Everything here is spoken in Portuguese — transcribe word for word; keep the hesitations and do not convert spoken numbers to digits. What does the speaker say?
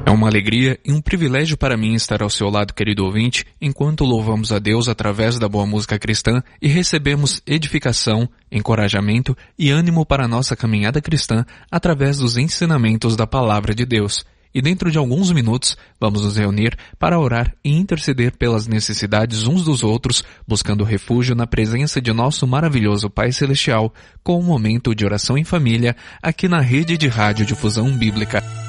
É uma alegria e um privilégio para mim estar ao seu lado, querido ouvinte, enquanto louvamos a Deus através da boa música cristã e recebemos edificação, encorajamento e ânimo para a nossa caminhada cristã através dos ensinamentos da Palavra de Deus. E dentro de alguns minutos, vamos nos reunir para orar e interceder pelas necessidades uns dos outros, buscando refúgio na presença de nosso maravilhoso Pai Celestial, com um momento de oração em família aqui na Rede de Rádio Difusão Bíblica.